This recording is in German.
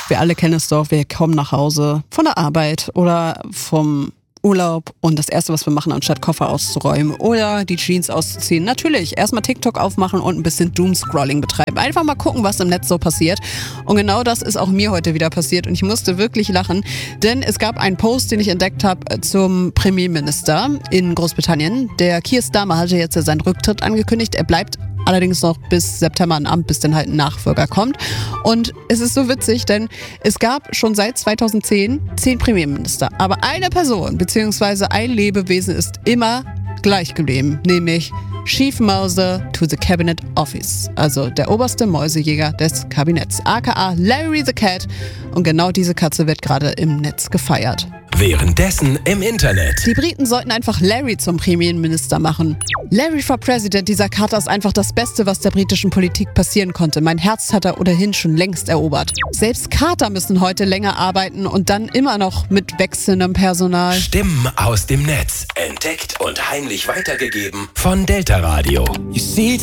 Wir alle kennen es doch, wir kommen nach Hause von der Arbeit oder vom Urlaub und das Erste, was wir machen, anstatt Koffer auszuräumen oder die Jeans auszuziehen, natürlich erstmal TikTok aufmachen und ein bisschen Doomscrolling betreiben. Einfach mal gucken, was im Netz so passiert. Und genau das ist auch mir heute wieder passiert und ich musste wirklich lachen, denn es gab einen Post, den ich entdeckt habe zum Premierminister in Großbritannien. Der Keir Starmer hatte jetzt seinen Rücktritt angekündigt. Er bleibt allerdings noch bis September im Amt, bis dann halt ein Nachfolger kommt. Und es ist so witzig, denn es gab schon seit 2010 10 Premierminister. Aber eine Person bzw. ein Lebewesen ist immer gleich geblieben, nämlich Chief Mouser to the Cabinet Office, also der oberste Mäusejäger des Kabinetts, aka Larry the Cat. Und genau diese Katze wird gerade im Netz gefeiert. Währenddessen im Internet. Die Briten sollten einfach Larry zum Premierminister machen. Larry for President, dieser Kater ist einfach das Beste, was der britischen Politik passieren konnte. Mein Herz hat er ohnehin schon längst erobert. Selbst Kater müssen heute länger arbeiten und dann immer noch mit wechselndem Personal. Stimmen aus dem Netz. Entdeckt und heimlich weitergegeben von Delta Radio. You see